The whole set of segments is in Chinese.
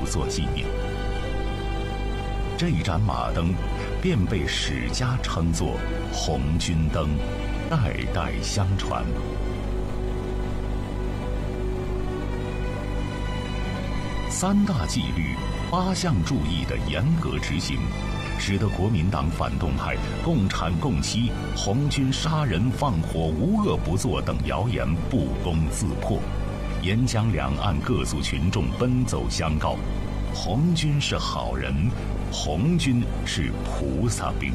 作纪念。这盏马灯便被史家称作红军灯，代代相传。3大纪律、8项注意的严格执行，使得国民党反动派共产共妻、红军杀人放火无恶不作等谣言不攻自破，沿江两岸各族群众奔走相告：红军是好人，红军是菩萨兵。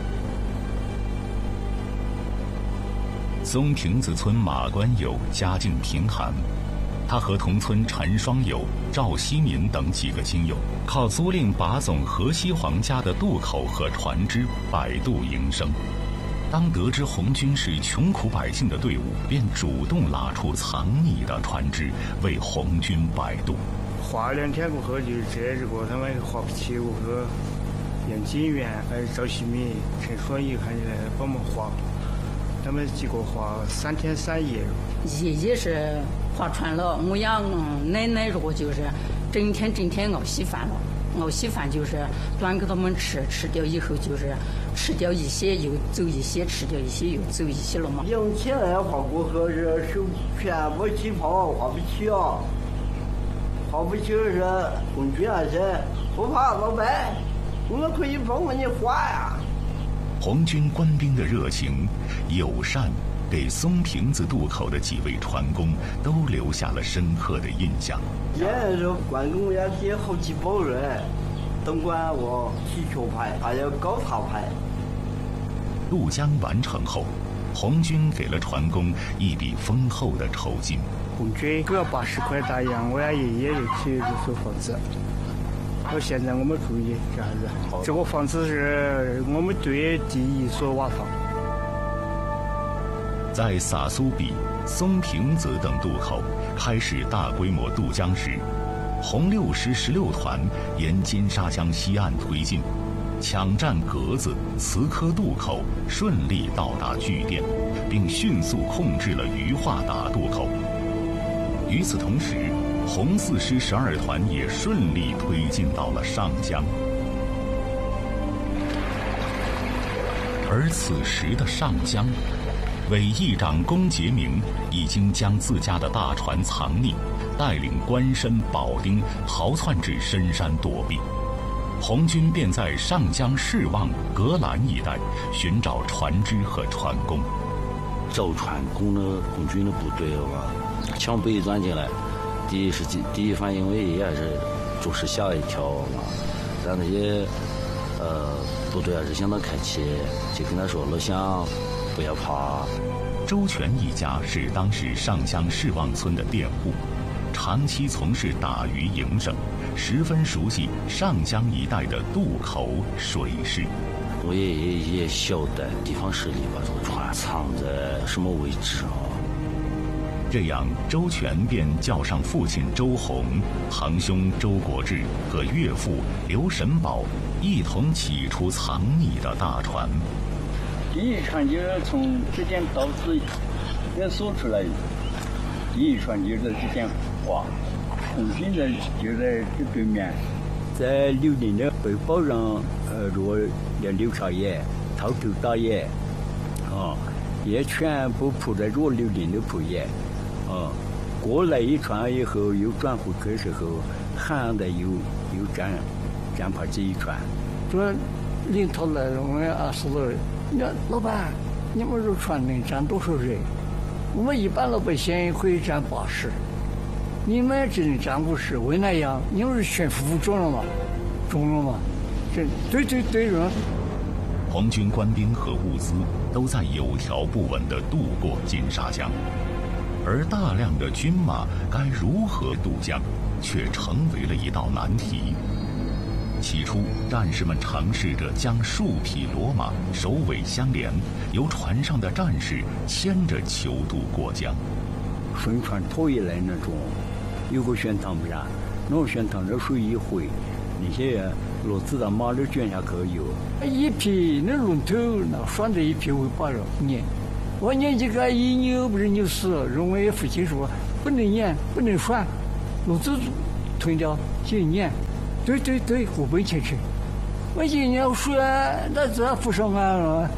松坪子村马官友家境贫寒，他和同村陈双友、赵希民等几个亲友，靠租赁把总河西黄家的渡口和船只摆渡营生。当得知红军是穷苦百姓的队伍，便主动拉出藏匿的船只，为红军摆渡。 划2天过后，就这个他们划不起，我说杨金元、赵希民、陈双友看起来帮忙划，他们几个划3天3夜。 爷爷是划船了，我呀奶奶如果就是整天熬稀饭了，熬稀饭就是端给他们吃，吃掉以后就是吃掉一些又走一些，吃掉一些又走一些了嘛。 用起来划过后是手全部起泡，划不起啊，划不起是红军那些不怕老板，我们可以帮我你划呀。 红军官兵的热情、友善，给松坪子渡口的几位船工都留下了深刻的印象。 现在说关公也给好几包人，东莞我踢球牌，还有高塔牌。 渡江完成后，红军给了船工一笔丰厚的酬金。 红军给了80块大洋，我爷爷就去收房子。到现在我们注意这样子，这个房子是我们队第1所瓦房。 在撒苏比、松坪子等渡口开始大规模渡江时，红六师16团沿金沙江西岸推进，抢占格子、慈科渡口，顺利到达据点，并迅速控制了鱼化达渡口。与此同时，红四师12团也顺利推进到了上江。而此时的上江，伪议长龚杰明已经将自家的大船藏匿，带领官绅、保丁逃窜至深山躲避。红军便在上江士望、格兰一带寻找船只和船工。 找船工的红军的部队吧，抢北钻进来，第一反应为也是就是吓一跳嘛，但那些部队还是向他看齐，就跟他说老乡不要怕。 周全一家是当时上江士望村的佃户，长期从事打鱼营生，十分熟悉上江一带的渡口水势。 我也晓得地方势力把这个船藏在什么位置啊。 这样，周全便叫上父亲周洪、堂兄周国志和岳父刘神宝，一同起出藏匿的大船。 第一船就是从这间刀子也锁出来，第一船就在这间划，红军的就在这对面。在柳林的背包上，如果要刘少爷、头头大爷，也全部铺在这柳林的铺叶，过来一船以后又转回去的时候，喊的又站牌这一船。 这领头来了，我们20多人。你说老板，你们这船能站多少人？我们一般老百姓可以站80，你们只能站50，为那样？你们是全副重了吗？重了吗？对人。 红军官兵和物资都在有条不紊地渡过金沙江，而大量的军马该如何渡江，却成为了一道难题。起初，战士们尝试着将数匹骡马首尾相连，由船上的战士牵着泅渡过江。 顺船拖一来那种，有个悬塘不是？那个悬塘这水一回，那些骡子到马里卷下去有。一匹那龙头那拴着一匹尾巴上撵，我撵这个一扭不是扭死了，认为父亲说不能撵不能拴，骡子吞掉几年，对，湖北去吃。我今年说那这不上岸了。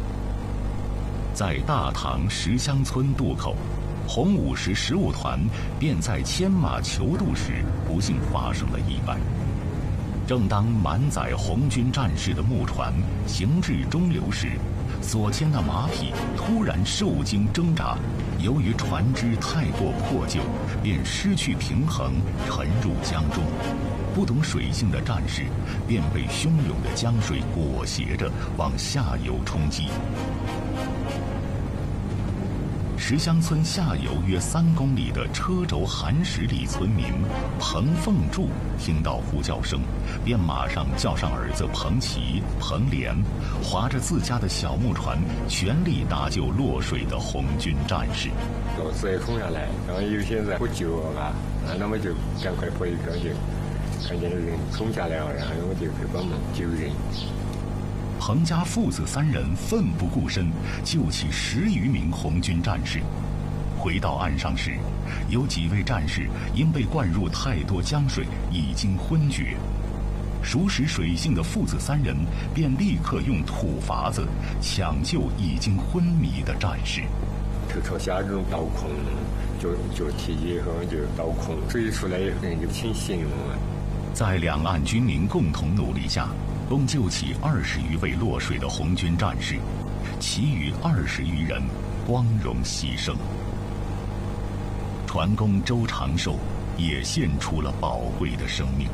在大塘石乡村渡口，红50食物团便在牵马求渡时不幸发生了意外。正当满载红军战士的木船行至中流时，所牵的马匹突然受惊挣扎，由于船只太过破旧，便失去平衡，沉入江中。不懂水性的战士便被汹涌的江水裹挟着往下游冲击。石乡村下游约3公里的车轴寒石里村民彭凤柱听到呼叫声，便马上叫上儿子彭奇、彭连，划着自家的小木船，全力搭救落水的红军战士。 老师冲下来，然后有些人不救啊，那么就赶快跑一个就看见人冲下来了，然后我就去帮忙救人。 彭家父子3人奋不顾身，救起10余名红军战士。回到岸上时，有几位战士因被灌入太多江水，已经昏厥。熟识水性的父子3人便立刻用土筏子抢救已经昏迷的战士。 头朝下这种倒空，就提以后就倒空，水出来以后人就清醒了。 在两岸军民共同努力下，共救起20余位落水的红军战士，其余20余人光荣牺牲。船工周长寿也献出了宝贵的生命。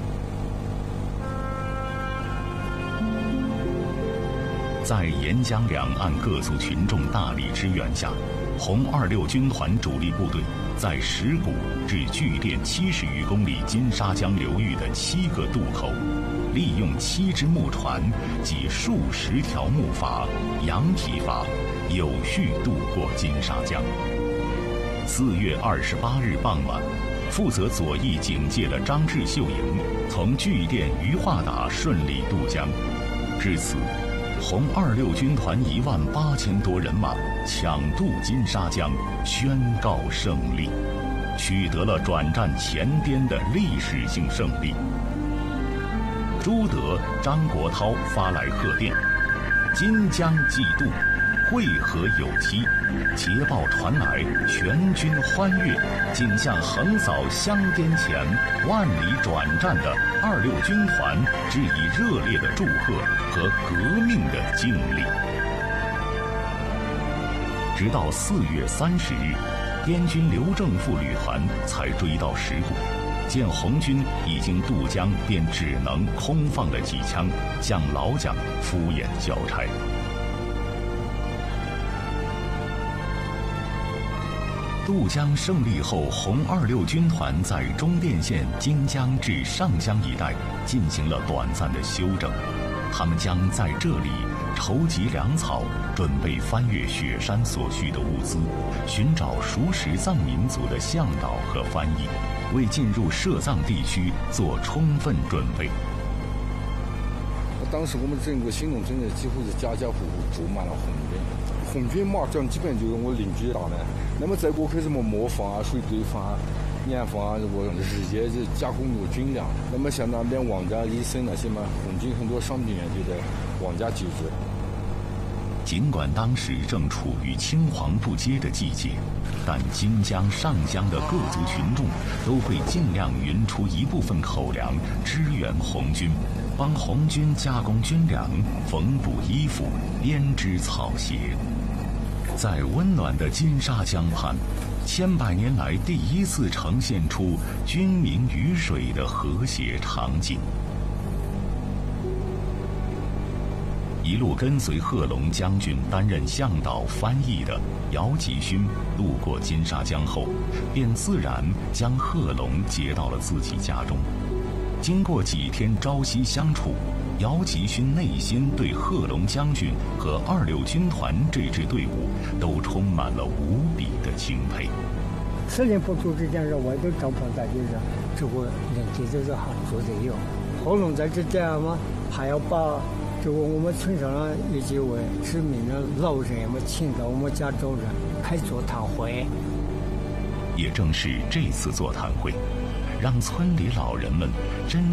在沿江两岸各族群众大力支援下，红26军团主力部队在石鼓至巨店70余公里金沙江流域的7个渡口，利用7只木船及数十条木筏、羊皮筏，有序渡过金沙江。4月28日傍晚，负责左翼警戒的张志秀营从巨店鱼化达顺利渡江。至此，红26军团18000多人马抢渡金沙江，宣告胜利，取得了转战前滇的历史性胜利。朱德、张国焘发来贺电：金江既渡，会合有期。捷报传来，全军欢跃，竟向横扫湘滇前万里转战的26军团致以热烈的祝贺和革命的敬礼。直到4月30日，滇军刘正富旅团才追到石鼓，见红军已经渡江，便只能空放了几枪，向老蒋敷衍交差。渡江胜利后，红26军团在中甸县金江至上江一带进行了短暂的休整，他们将在这里筹集粮草，准备翻越雪山所需的物资，寻找熟识藏民族的向导和翻译，为进入涉藏地区做充分准备。 当时我们整个新农村的几乎是家家户户住满了红军马场，基本就是我邻居打的。那么再过去什么磨坊啊、水堆坊啊、碾坊啊，我日夜就加工有军粮。那么像那边王家、李森那些嘛，红军很多伤病员就在王家救治。 尽管当时正处于青黄不接的季节，但金江、上江的各族群众都会尽量匀出一部分口粮支援红军，帮红军加工军粮、缝补衣服、编织草鞋。在温暖的金沙江畔，千百年来第一次呈现出军民鱼水的和谐场景。一路跟随贺龙将军担任向导翻译的姚吉勋路过金沙江后，便自然将贺龙接到了自己家中。经过几天朝夕相处，姚吉勋内心对贺龙将军和26军团这支队伍都充满了无比的钦佩。 4年不做这件事，我都帐篷在就是这个年纪就是还做得有。贺龙在这点嘛，还要把这个我们村上有几位知名的老人们请到我们家中人开座谈会。 也正是这次座谈会， 让村里老人们真